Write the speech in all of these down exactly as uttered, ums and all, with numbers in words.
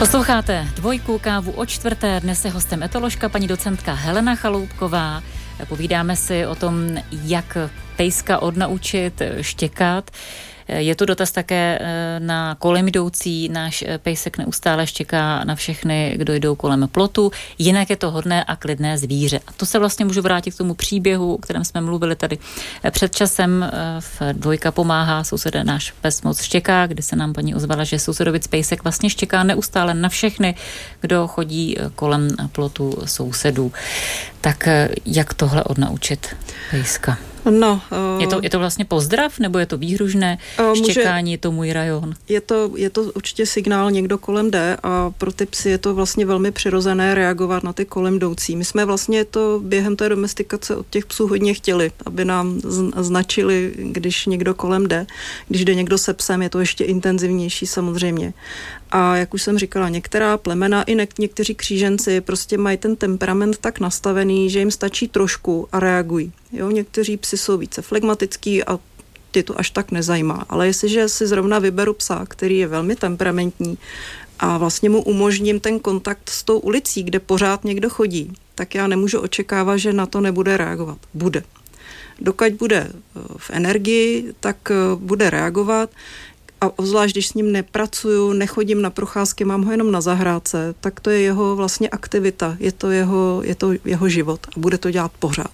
Posloucháte Dvojku, kávu o čtvrté. Dnes je hostem etoložka paní docentka Helena Chaloupková. Povídáme si o tom, jak pejska odnaučit štěkat. Je tu dotaz také na kolem jdoucí. Náš pejsek neustále štěká na všechny, kdo jdou kolem plotu. Jinak je to hodné a klidné zvíře. A to se vlastně můžu vrátit k tomu příběhu, o kterém jsme mluvili tady před časem. V Dvojka pomáhá, soused náš pes moc štěká, kdy se nám paní ozvala, že sousedovic pejsek vlastně štěká neustále na všechny, kdo chodí kolem plotu sousedů. Tak jak tohle odnaučit pejska? No, uh, je, to, je to vlastně pozdrav, nebo je to výhružné uh, štěkání, je to můj rajon? Je to, je to určitě signál, někdo kolem jde, a pro ty psy je to vlastně velmi přirozené reagovat na ty kolem jdoucí. My jsme vlastně to během té domestikace od těch psů hodně chtěli, aby nám značili, když někdo kolem jde. Když jde někdo se psem, je to ještě intenzivnější samozřejmě. A jak už jsem říkala, některá plemena i ne- někteří kříženci prostě mají ten temperament tak nastavený, že jim stačí trošku a reagují. Jo, někteří psi jsou více flegmatický a ty to až tak nezajímá. Ale jestliže si zrovna vyberu psa, který je velmi temperamentní a vlastně mu umožním ten kontakt s tou ulicí, kde pořád někdo chodí, tak já nemůžu očekávat, že na to nebude reagovat. Bude. Dokud bude v energii, tak bude reagovat. A obzvlášť, když s ním nepracuju, nechodím na procházky, mám ho jenom na zahrádce, tak to je jeho vlastně aktivita, je to jeho, je to jeho život a bude to dělat pořád.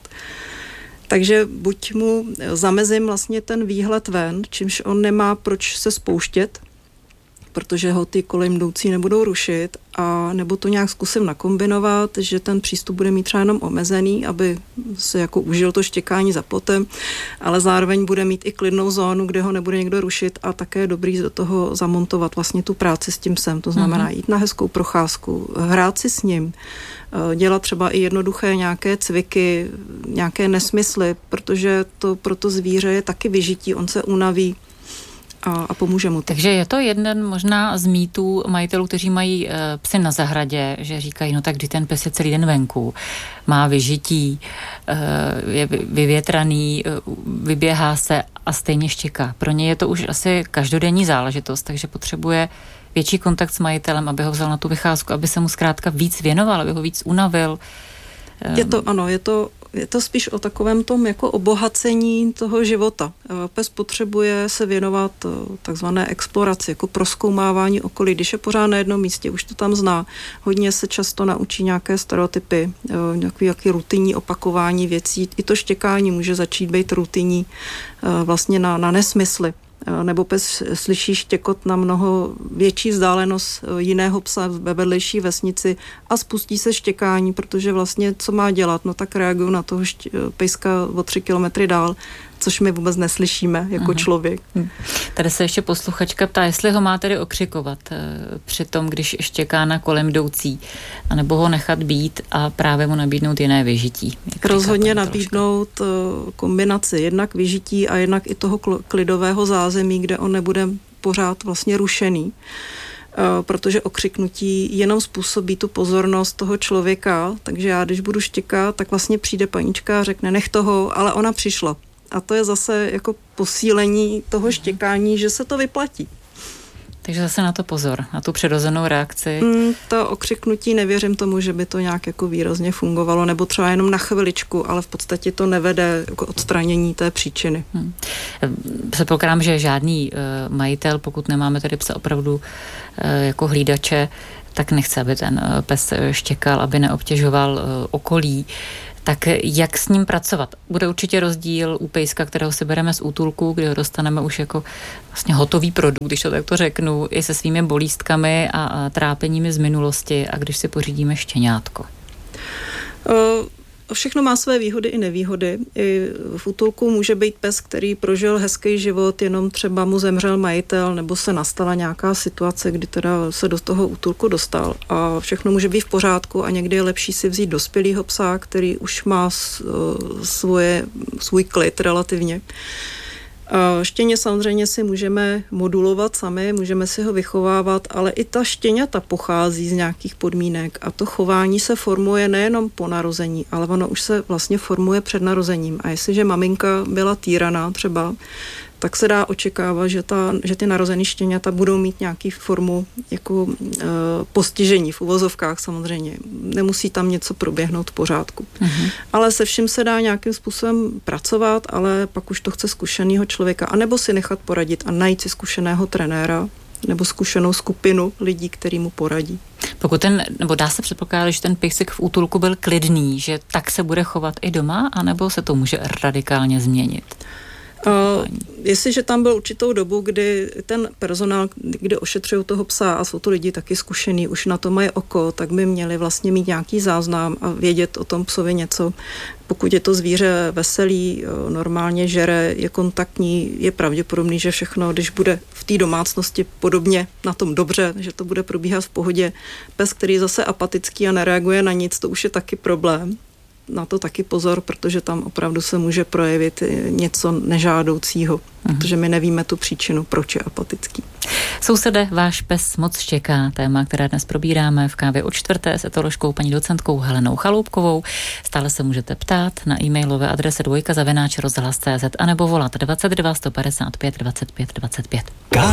Takže buď mu zamezím vlastně ten výhled ven, čímž on nemá proč se spouštět, protože ho ty kolem jdoucí nebudou rušit, a nebo to nějak zkusím nakombinovat, že ten přístup bude mít třeba jenom omezený, aby se jako užil to štěkání za plotem, ale zároveň bude mít i klidnou zónu, kde ho nebude někdo rušit, a také je dobrý do toho zamontovat vlastně tu práci s tím psem. To znamená jít na hezkou procházku, hrát si s ním, dělat třeba i jednoduché nějaké cviky, nějaké nesmysly, protože to pro to zvíře je taky vyžití, on se unaví a, a pomůže mu to. Takže je to jeden možná z mýtů majitelů, kteří mají uh, psy na zahradě, že říkají, no tak kdy ten pes je celý den venku, má vyžití, uh, je vyvětraný, uh, vyběhá se a stejně štěká. Pro ně je to už asi každodenní záležitost, takže potřebuje větší kontakt s majitelem, aby ho vzal na tu vycházku, aby se mu zkrátka víc věnoval, aby ho víc unavil. Je to, ano, je to, je to spíš o takovém tom jako obohacení toho života. Pes potřebuje se věnovat takzvané exploraci, jako prozkoumávání okolí. Když je pořád na jednom místě, už to tam zná. Hodně se často naučí nějaké stereotypy, nějaké, nějaké rutinní opakování věcí. I to štěkání může začít být rutinní vlastně na, na nesmysly. Nebo pes slyší štěkot na mnoho větší vzdálenost jiného psa ve vedlejší vesnici a spustí se štěkání, protože vlastně co má dělat, no tak reagují na toho ště- pejska o tři kilometry dál, což my vůbec neslyšíme jako Aha. člověk. Hm. Tady se ještě posluchačka ptá, jestli ho má tedy okřikovat při tom, když štěká na kolem jdoucí, anebo ho nechat být a právě mu nabídnout jiné vyžití. Rozhodně nabídnout troška kombinaci jednak vyžití a jednak i toho klidového zázemí, kde on nebude pořád vlastně rušený, protože okřiknutí jenom způsobí tu pozornost toho člověka, takže já, když budu štěkat, tak vlastně přijde panička a řekne, nech toho, ale ona přišla. A to je zase jako posílení toho štěkání, že se to vyplatí. Takže zase na to pozor, na tu přirozenou reakci. Mm, to okřiknutí nevěřím tomu, že by to nějak jako výrazně fungovalo, nebo třeba jenom na chviličku, ale v podstatě to nevede k odstranění té příčiny. Hmm. Předpokládám, že žádný uh, majitel, pokud nemáme tedy psa opravdu uh, jako hlídače, tak nechce, aby ten uh, pes štěkal, aby neobtěžoval uh, okolí. Tak jak s ním pracovat? Bude určitě rozdíl u pejska, kterého si bereme z útulku, kde ho dostaneme už jako vlastně hotový produkt, když to takto řeknu, i se svými bolístkami a, a trápeními z minulosti, a když si pořídíme štěňátko. Uh... Všechno má své výhody i nevýhody. I v útulku může být pes, který prožil hezký život, jenom třeba mu zemřel majitel, nebo se nastala nějaká situace, kdy teda se do toho útulku dostal. A všechno může být v pořádku a někdy je lepší si vzít dospělýho psa, který už má svoje, svůj klid relativně. Štěně samozřejmě si můžeme modulovat sami, můžeme si ho vychovávat, ale i ta štěňata pochází z nějakých podmínek a to chování se formuje nejenom po narození, ale ono už se vlastně formuje před narozením. A jestliže maminka byla týraná třeba, tak se dá očekávat, že, ta, že ty narozený štěňata budou mít nějaký formu jako e, postižení v uvozovkách samozřejmě. Nemusí tam něco proběhnout v pořádku. Mm-hmm. Ale se vším se dá nějakým způsobem pracovat, ale pak už to chce zkušenýho člověka. A nebo si nechat poradit a najít si zkušeného trenéra nebo zkušenou skupinu lidí, který mu poradí. Pokud ten, nebo dá se předpokládat, že ten pejsek v útulku byl klidný, že tak se bude chovat i doma, anebo se to může radikálně změnit? Uh, jestliže tam byl určitou dobu, kdy ten personál, kdy ošetřují toho psa a jsou to lidi taky zkušený, už na to mají oko, tak by měli vlastně mít nějaký záznam a vědět o tom psovi něco. Pokud je to zvíře veselý, normálně žere, je kontaktní, je pravděpodobný, že všechno, když bude v té domácnosti podobně na tom dobře, že to bude probíhat v pohodě. Pes, který je zase apatický a nereaguje na nic, to už je taky problém. Na to taky pozor, protože tam opravdu se může projevit něco nežádoucího, mhm. protože my nevíme tu příčinu, proč je apatický. Sousede, váš pes moc čeká. Téma, které dnes probíráme v kávě o čtvrté s etoložkou paní docentou Helenou Chaloupkovou. Stále se můžete ptát na e-mailové adrese dvojka zavináč rozhlas tečka cé zet anebo volat dvacet dva sto padesát pět dvacet pět dvacet pět.